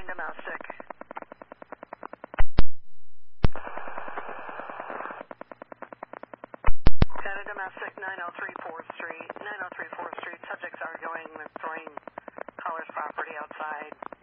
domestic. Data domestic, 903 4th Street. 903 4th Street. Subjects arguing with throwing caller's property outside.